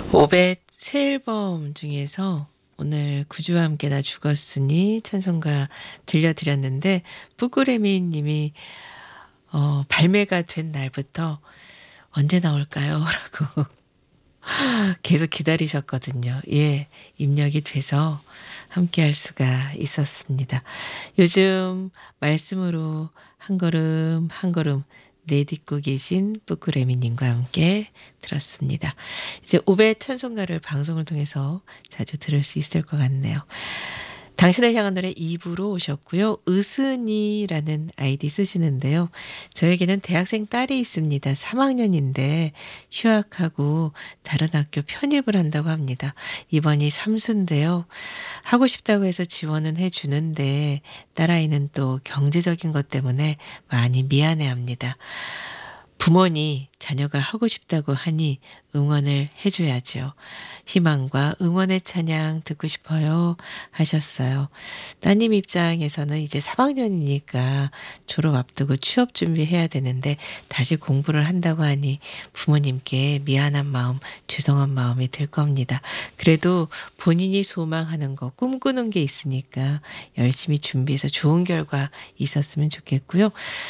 오벳 새 앨범 중에서 오늘 구주와 함께 나 죽었으니 찬송가 들려드렸는데 뿌꾸레미 님이 발매가 된 날부터 언제 나올까요? 라고 계속 기다리셨거든요. 예, 입력이 돼서 함께 할 수가 있었습니다. 요즘 말씀으로 한 걸음 한 걸음 내딛고 계신 뿌꾸레미님과 함께 들었습니다. 이제 오벳 찬송가를 방송을 통해서 자주 들을 수 있을 것 같네요. 당신을 향한 노래 2부로 오셨고요. 으스니라는 아이디 쓰시는데요. 저에게는 대학생 딸이 있습니다. 3학년인데 휴학하고 다른 학교 편입을 한다고 합니다. 이번이 3수인데요. 하고 싶다고 해서 지원은 해주는데 딸아이는 또 경제적인 것 때문에 많이 미안해합니다. 부모니 자녀가 하고 싶다고 하니 응원을 해줘야죠. 희망과 응원의 찬양 듣고 싶어요 하셨어요. 따님 입장에서는 이제 3학년이니까 졸업 앞두고 취업 준비해야 되는데 다시 공부를 한다고 하니 부모님께 미안한 마음, 죄송한 마음이 들 겁니다. 그래도 본인이 소망하는 거, 꿈꾸는 게 있으니까 열심히 준비해서 좋은 결과 있었으면 좋겠고요.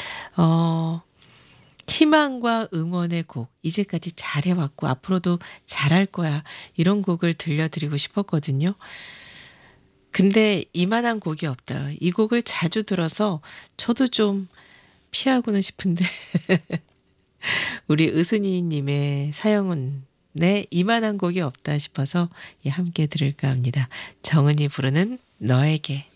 희망과 응원의 곡, 이제까지 잘해왔고 앞으로도 잘할 거야, 이런 곡을 들려드리고 싶었거든요. 근데 이만한 곡이 없다. 이 곡을 자주 들어서 저도 좀 피하고는 싶은데 우리 으스니님의 사연은 이만한 곡이 없다 싶어서 함께 들을까 합니다. 정은이 부르는 너에게.